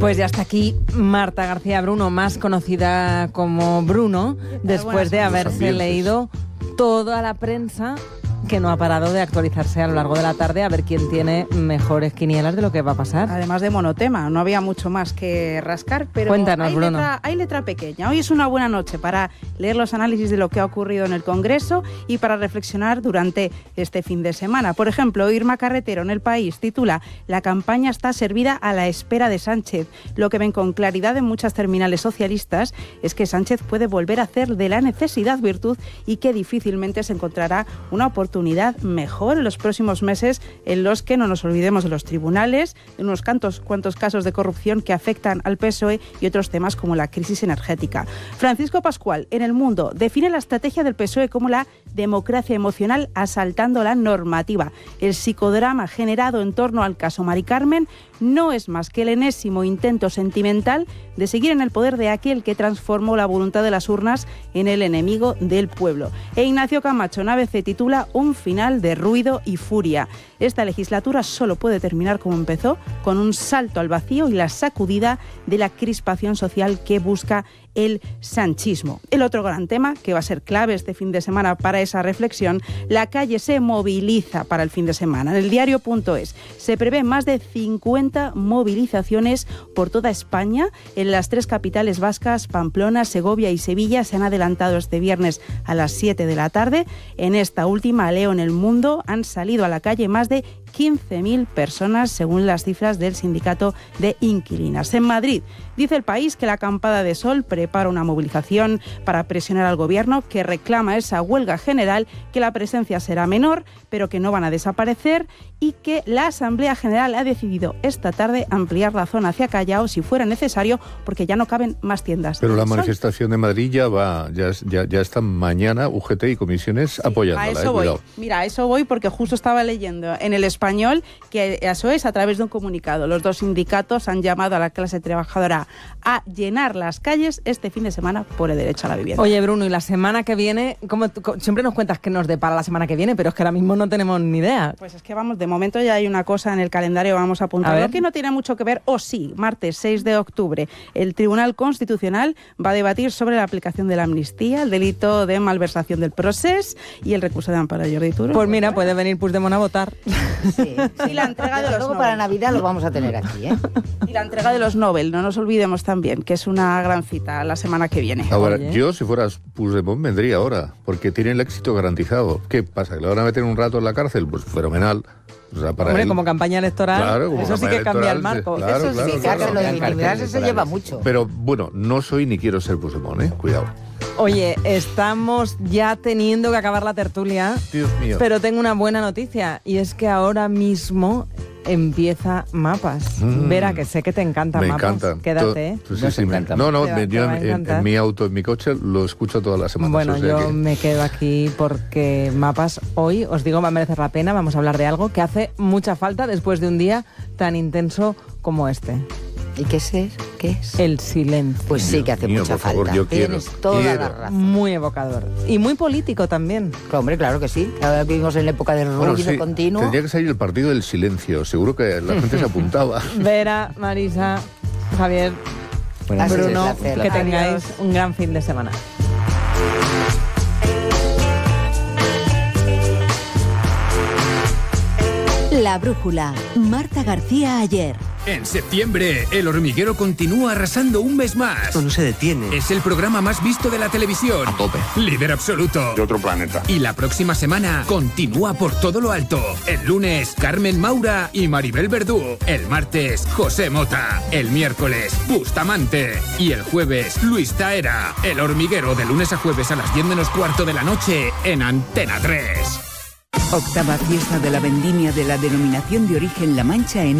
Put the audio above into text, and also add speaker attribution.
Speaker 1: Pues ya está aquí Marta García Bruno, más conocida como Bruno, después de haberse leído toda la prensa que no ha parado de actualizarse a lo largo de la tarde a ver quién tiene mejores quinielas de lo que va a pasar.
Speaker 2: Además de monotema, no había mucho más que rascar, pero
Speaker 1: cuéntanos, Bruno.
Speaker 2: Hay letra pequeña. Hoy es una buena noche para leer los análisis de lo que ha ocurrido en el Congreso y para reflexionar durante este fin de semana. Por ejemplo, Irma Carretero en El País titula: "La campaña está servida a la espera de Sánchez". Lo que ven con claridad en muchas terminales socialistas es que Sánchez puede volver a hacer de la necesidad virtud y que difícilmente se encontrará una oportunidad mejor en los próximos meses, en los que no nos olvidemos de los tribunales, de unos cuantos casos de corrupción que afectan al PSOE y otros temas como la crisis energética. Francisco Pascual, en El Mundo, define la estrategia del PSOE como la democracia emocional asaltando la normativa. El psicodrama generado en torno al caso Mari Carmen no es más que el enésimo intento sentimental de seguir en el poder de aquel que transformó la voluntad de las urnas en el enemigo del pueblo. E Ignacio Camacho en ABC titula: "Un final de ruido y furia". Esta legislatura solo puede terminar como empezó, con un salto al vacío y la sacudida de la crispación social que busca el sanchismo. El otro gran tema, que va a ser clave este fin de semana para esa reflexión: la calle se moviliza para el fin de semana. En el diario.es se prevé más de 50 movilizaciones por toda España. En las 3 capitales vascas, Pamplona, Segovia y Sevilla, se han adelantado este viernes a las 7 de la tarde. En esta última, leo en El Mundo, han salido a la calle más de 15.000 personas, según las cifras del sindicato de inquilinas. En Madrid, dice El País que la acampada de Sol prepara una movilización para presionar al gobierno, que reclama esa huelga general, que la presencia será menor, pero que no van a desaparecer, y que la Asamblea General ha decidido esta tarde ampliar la zona hacia Callao si fuera necesario, porque ya no caben más tiendas.
Speaker 3: Pero la manifestación de Madrid ya está mañana, UGT y comisiones apoyándola.
Speaker 2: A eso voy. Mira, a eso voy, porque justo estaba leyendo en El Español que eso es a través de un comunicado. Los 2 sindicatos han llamado a la clase trabajadora a llenar las calles este fin de semana por el derecho a la vivienda.
Speaker 1: Oye, Bruno, y la semana que viene, siempre nos cuentas que nos depara la semana que viene, pero es que ahora mismo no tenemos ni idea.
Speaker 2: Pues es que vamos, de momento ya hay una cosa en el calendario, vamos a apuntar, que no tiene mucho que ver, sí, martes 6 de octubre, el Tribunal Constitucional va a debatir sobre la aplicación de la amnistía, el delito de malversación del procés y el recurso de amparo de Jordi Turul.
Speaker 1: Pues mira, puede venir Puigdemont a votar.
Speaker 4: Sí,
Speaker 2: y la entrega de los
Speaker 4: luego
Speaker 2: Nobel.
Speaker 4: Para Navidad lo vamos a tener aquí, ¿eh?
Speaker 2: Y la entrega de los Nobel, no nos olvidemos también, que es una gran cita la semana que viene.
Speaker 3: Ahora, yo si fueras Puigdemont vendría ahora, porque tiene el éxito garantizado. ¿Qué pasa? ¿Que le van a meter un rato en la cárcel? Pues fenomenal. O sea, para
Speaker 1: Hombre,
Speaker 3: él,
Speaker 1: como campaña electoral,
Speaker 3: claro, como
Speaker 1: eso sí
Speaker 3: campaña
Speaker 1: que cambia el
Speaker 3: electoral,
Speaker 1: marco.
Speaker 3: claro,
Speaker 4: Eso sí,
Speaker 3: claro.
Speaker 4: lo de intimidarse se lleva mucho.
Speaker 3: Pero bueno, no soy ni quiero ser Puigdemont, cuidado.
Speaker 1: Oye, estamos ya teniendo que acabar la tertulia,
Speaker 3: Dios mío.
Speaker 1: pero tengo una buena noticia, y es que ahora mismo empieza Mapas. Vera, que sé que te encanta
Speaker 3: Me
Speaker 1: Mapas.
Speaker 3: encanta.
Speaker 1: Quédate, ¿eh?
Speaker 3: Sí,
Speaker 4: encanta.
Speaker 3: No,
Speaker 1: Te va a encantar.
Speaker 3: en mi auto, en mi coche, lo escucho todas las semanas.
Speaker 1: Bueno,
Speaker 3: o sea
Speaker 1: yo
Speaker 3: que...
Speaker 1: me quedo aquí porque Mapas hoy, os digo, va a merecer la pena. Vamos a hablar de algo que hace mucha falta después de un día tan intenso como este.
Speaker 4: ¿Y qué es? ¿Qué es?
Speaker 1: El silencio.
Speaker 4: Pues sí que hace
Speaker 3: Dios mío,
Speaker 4: mucha
Speaker 3: por favor,
Speaker 4: falta.
Speaker 3: yo
Speaker 4: Tienes toda la razón.
Speaker 1: Muy evocador. Y muy político también.
Speaker 4: Hombre, claro que sí. Ahora vivimos en la época del ruido
Speaker 3: sí,
Speaker 4: continuo.
Speaker 3: tendría que salir el partido del silencio. Seguro que la gente se apuntaba.
Speaker 1: Vera, Marisa, Javier,
Speaker 4: Buenas noches,
Speaker 1: Bruno,
Speaker 4: un placer.
Speaker 1: que tengáis
Speaker 2: Adiós.
Speaker 1: un gran fin de semana.
Speaker 5: La Brújula. Marta García Aller.
Speaker 6: En septiembre, El Hormiguero continúa arrasando un mes más.
Speaker 7: No se detiene.
Speaker 6: Es el programa más visto de la televisión.
Speaker 7: A tope.
Speaker 6: Líder absoluto.
Speaker 8: De otro planeta.
Speaker 6: Y la próxima semana continúa por todo lo alto. El lunes, Carmen Maura y Maribel Verdú. El martes, José Mota. El miércoles, Bustamante. Y el jueves, Luis Taera. El Hormiguero, de lunes a jueves a las 10 menos cuarto de la noche en Antena 3.
Speaker 9: Octava fiesta de la vendimia de la Denominación de Origen La Mancha en